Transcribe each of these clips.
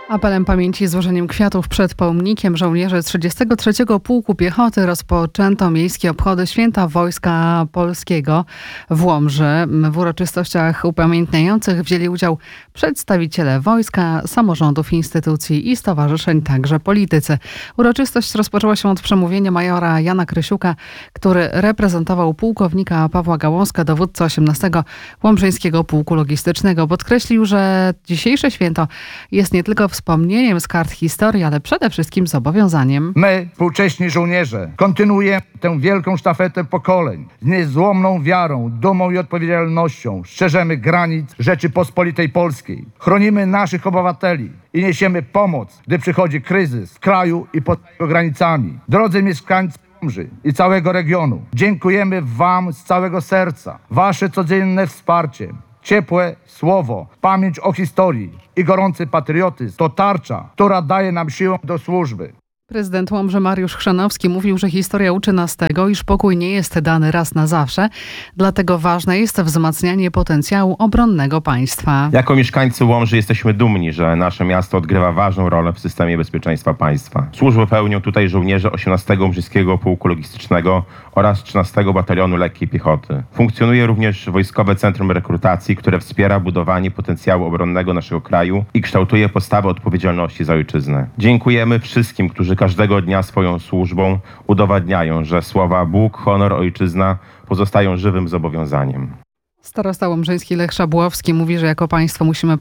Apelem pamięci i złożeniem kwiatów przed pomnikiem żołnierzy 33. Pułku Piechoty rozpoczęto miejskie obchody Święta Wojska Polskiego w Łomży. W uroczystościach upamiętniających wzięli udział przedstawiciele wojska, samorządów, instytucji i stowarzyszeń, także politycy. Uroczystość rozpoczęła się od przemówienia majora Jana Krysiuka, który reprezentował pułkownika Pawła Gałązka, dowódcę 18. Łomżyńskiego Pułku Logistycznego. Podkreślił, że dzisiejsze święto jest nie tylko wspomnieniem z kart historii, ale przede wszystkim zobowiązaniem. My, współcześni żołnierze, kontynuujemy tę wielką sztafetę pokoleń. Z niezłomną wiarą, dumą i odpowiedzialnością strzeżemy granic Rzeczypospolitej Polskiej. Chronimy naszych obywateli i niesiemy pomoc, gdy przychodzi kryzys w kraju i poza jego granicami. Drodzy mieszkańcy Łomży i całego regionu, dziękujemy Wam z całego serca. Wasze codzienne wsparcie, ciepłe słowo, pamięć o historii i gorący patriotyzm to tarcza, która daje nam siłę do służby. Prezydent Łomży Mariusz Chrzanowski mówił, że historia uczy nas tego, iż pokój nie jest dany raz na zawsze, dlatego ważne jest wzmacnianie potencjału obronnego państwa. Jako mieszkańcy Łomży jesteśmy dumni, że nasze miasto odgrywa ważną rolę w systemie bezpieczeństwa państwa. Służbę pełnią tutaj żołnierze 18. Łomżyńskiego Pułku Logistycznego oraz 13. Batalionu Lekkiej Piechoty. Funkcjonuje również Wojskowe Centrum Rekrutacji, które wspiera budowanie potencjału obronnego naszego kraju i kształtuje postawę odpowiedzialności za ojczyznę. Dziękujemy wszystkim, którzy każdego dnia swoją służbą udowadniają, że słowa Bóg, honor, ojczyzna pozostają żywym zobowiązaniem. Starosta łomżyński Lech Szabłowski mówi, że jako państwo musimy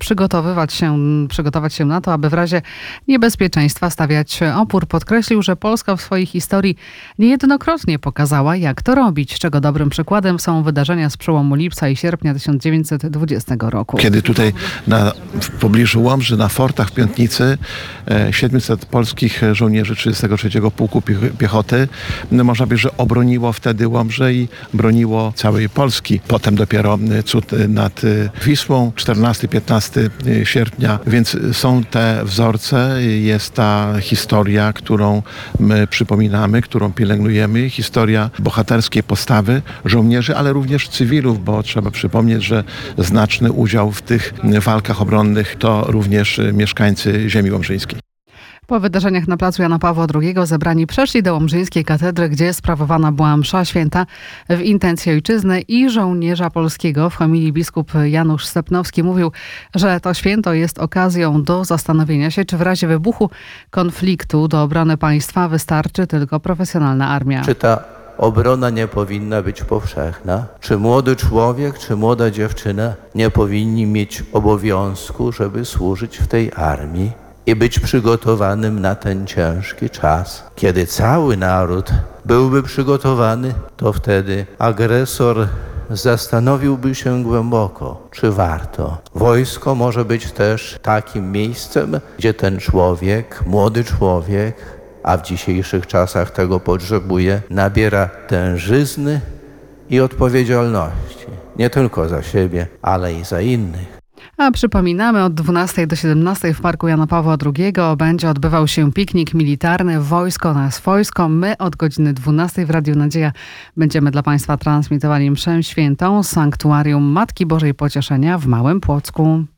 przygotować się na to, aby w razie niebezpieczeństwa stawiać opór. Podkreślił, że Polska w swojej historii niejednokrotnie pokazała, jak to robić, czego dobrym przykładem są wydarzenia z przełomu lipca i sierpnia 1920 roku. Kiedy tutaj w pobliżu Łomży, na fortach w Piątnicy 700 polskich żołnierzy 33. Pułku Piechoty, można by, że obroniło wtedy Łomżę i broniło całej Polski. Potem dopiero cud nad Wisłą, 14-15 sierpnia, więc są te wzorce, jest ta historia, którą my przypominamy, którą pielęgnujemy, historia bohaterskiej postawy żołnierzy, ale również cywilów, bo trzeba przypomnieć, że znaczny udział w tych walkach obronnych to również mieszkańcy ziemi łomżyńskiej. Po wydarzeniach na placu Jana Pawła II zebrani przeszli do Łomżyńskiej Katedry, gdzie sprawowana była msza święta w intencji ojczyzny i żołnierza polskiego. W homilii biskup Janusz Stepnowski mówił, że to święto jest okazją do zastanowienia się, czy w razie wybuchu konfliktu do obrony państwa wystarczy tylko profesjonalna armia. Czy ta obrona nie powinna być powszechna? Czy młody człowiek, czy młoda dziewczyna nie powinni mieć obowiązku, żeby służyć w tej armii i być przygotowanym na ten ciężki czas? Kiedy cały naród byłby przygotowany, to wtedy agresor zastanowiłby się głęboko, czy warto. Wojsko może być też takim miejscem, gdzie ten człowiek, młody człowiek, a w dzisiejszych czasach tego potrzebuje, nabiera tężyzny i odpowiedzialności. Nie tylko za siebie, ale i za innych. A przypominamy, od 12 do 17 w Parku Jana Pawła II będzie odbywał się piknik militarny Wojsko na swojsko. My od godziny 12 w Radiu Nadzieja będziemy dla Państwa transmitowali mszę świętą z sanktuarium Matki Bożej Pocieszenia w Małym Płocku.